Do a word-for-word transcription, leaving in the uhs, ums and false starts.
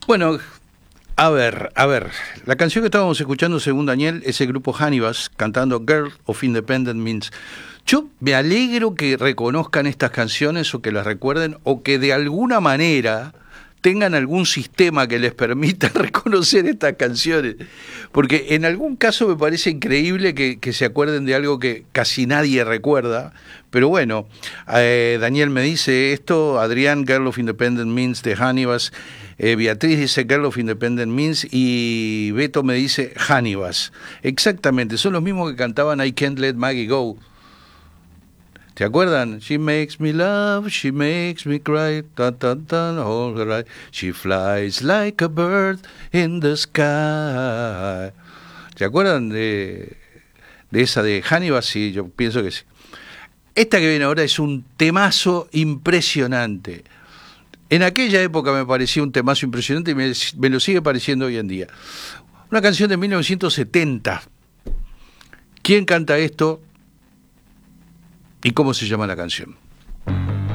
Bueno, a ver, a ver, la canción que estábamos escuchando según Daniel es el grupo Hannibas cantando Girl of Independent Means. Yo me alegro que reconozcan estas canciones o que las recuerden o que de alguna manera tengan algún sistema que les permita reconocer estas canciones, porque en algún caso me parece increíble que, que se acuerden de algo que casi nadie recuerda, pero bueno, eh, Daniel me dice esto, Adrián, Girl of Independent Means de Hannibas, eh, Beatriz dice Girl of Independent Means y Beto me dice Hannibas, exactamente, son los mismos que cantaban I Can't Let Maggie Go. ¿Te acuerdan? She makes me love, she makes me cry, ta, ta, ta, all right. She flies like a bird in the sky. ¿Te acuerdan de, de esa de Hannibal? Sí, yo pienso que sí. Esta que viene ahora es un temazo impresionante. En aquella época me parecía un temazo impresionante y me, me lo sigue pareciendo hoy en día. Una canción de mil novecientos setenta. ¿Quién canta esto? ¿Y cómo se llama la canción?